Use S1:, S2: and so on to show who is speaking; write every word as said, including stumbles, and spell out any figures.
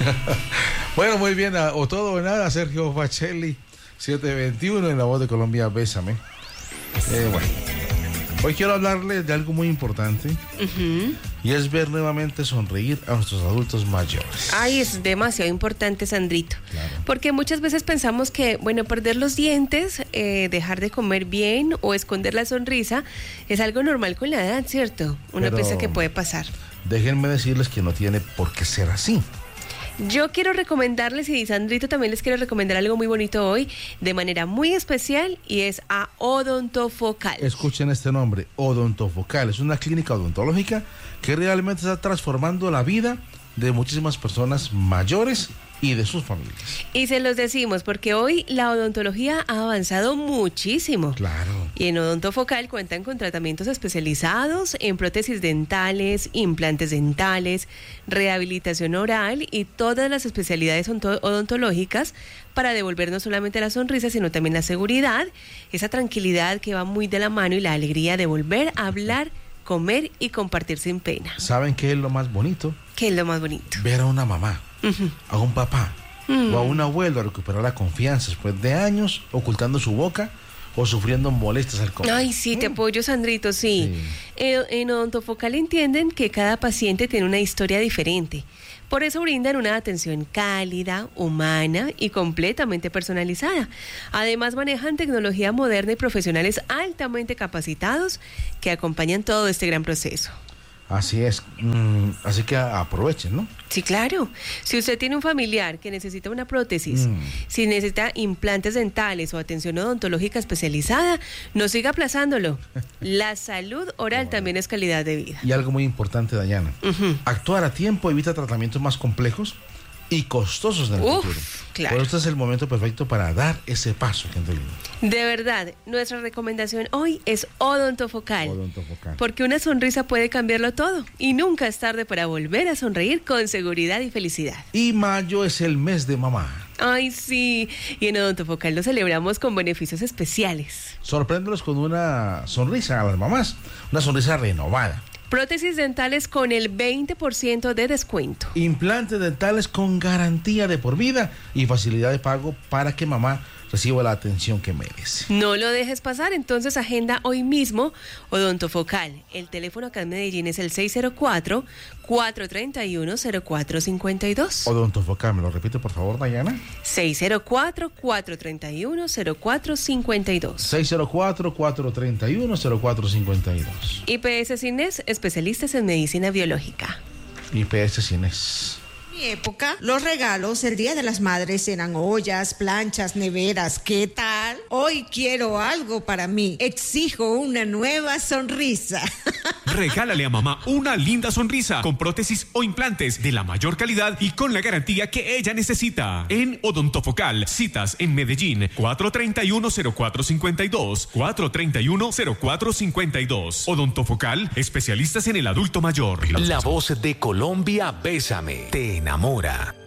S1: Bueno, muy bien, a, o todo o nada, Sergio Facelli, siete veintiuno, en La Voz de Colombia, Bésame. Eh, bueno, hoy quiero hablarles de algo muy importante, uh-huh. y es ver nuevamente sonreír a nuestros adultos mayores.
S2: Ay, es demasiado importante, Sandrito. Claro. Porque muchas veces pensamos que, bueno, perder los dientes, eh, dejar de comer bien o esconder la sonrisa es algo normal con la edad, ¿cierto? Uno
S1: Pero
S2: piensa que puede pasar.
S1: Déjenme decirles que no tiene por qué ser así.
S2: Yo quiero recomendarles, y Sandrito también les quiero recomendar algo muy bonito hoy, de manera muy especial, y es a Odontofocal.
S1: Escuchen este nombre, Odontofocal. Es una clínica odontológica que realmente está transformando la vida de muchísimas personas mayores y de sus familias.
S2: Y se los decimos porque hoy la odontología ha avanzado muchísimo.
S1: Claro.
S2: Y en Odontofocal cuentan con tratamientos especializados en prótesis dentales, implantes dentales, rehabilitación oral y todas las especialidades odontológicas para devolver no solamente la sonrisa, sino también la seguridad, esa tranquilidad que va muy de la mano y la alegría de volver a hablar, comer y compartir sin pena.
S1: ¿Saben qué es lo más bonito?
S2: ¿Qué es lo más bonito?
S1: Ver a una mamá, uh-huh. a un papá, uh-huh. o a un abuelo recuperar la confianza después de años ocultando su boca o sufriendo molestias al comer.
S2: Ay, sí, te apoyo, Sandrito, sí. sí. En, en Odontofocal entienden que cada paciente tiene una historia diferente. Por eso brindan una atención cálida, humana y completamente personalizada. Además, manejan tecnología moderna y profesionales altamente capacitados que acompañan todo este gran proceso.
S1: Así es, mm, así que aprovechen, ¿no?
S2: Sí, claro. Si usted tiene un familiar que necesita una prótesis, mm. si necesita implantes dentales o atención odontológica especializada, no siga aplazándolo. La salud oral bueno. también es calidad de vida.
S1: Y algo muy importante, Dayana, uh-huh. actuar a tiempo evita tratamientos más complejos y costosos en el
S2: Uf,
S1: futuro.
S2: Claro.
S1: Por este es el momento perfecto para dar ese paso, gente linda.
S2: De verdad, nuestra recomendación hoy es Odontofocal.
S1: Odontofocal.
S2: Porque una sonrisa puede cambiarlo todo y nunca es tarde para volver a sonreír con seguridad y felicidad.
S1: Y mayo es el mes de mamá.
S2: Ay, sí. Y en Odontofocal lo celebramos con beneficios especiales.
S1: Sorpréndelos con una sonrisa a las mamás, una sonrisa renovada.
S2: Prótesis dentales con el veinte por ciento de descuento.
S1: Implantes dentales con garantía de por vida y facilidad de pago para que mamá reciba la atención que merece.
S2: No lo dejes pasar, entonces agenda hoy mismo Odontofocal. El teléfono acá en Medellín es el seis cero cuatro, cuatro tres uno, cero cuatro cinco dos.
S1: Odontofocal, ¿me lo repite por favor, Dayana?
S2: seis cero cuatro, cuatro tres uno, cero cuatro cinco dos.
S1: seis cero cuatro, cuatro tres uno, cero cuatro cinco dos.
S2: I P S Cines, especialistas en medicina biológica.
S1: I P S Cines.
S3: En mi época, los regalos el Día de las Madres eran ollas, planchas, neveras. ¿Qué tal? Hoy quiero algo para mí. Exijo una nueva sonrisa.
S4: Regálale a mamá una linda sonrisa con prótesis o implantes de la mayor calidad y con la garantía que ella necesita. En Odontofocal, citas en Medellín, cuatro tres uno, cero cuatro cinco dos, cuatro tres uno, cero cuatro cinco dos. Odontofocal, especialistas en el adulto mayor.
S5: La Voz de Colombia, Bésame, te enamora.